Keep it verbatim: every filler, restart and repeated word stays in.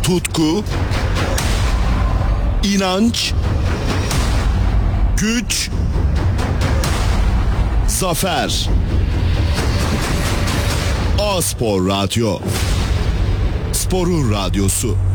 tutku, inanç, güç, zafer. A-Spor Radyo. Sporun radyosu.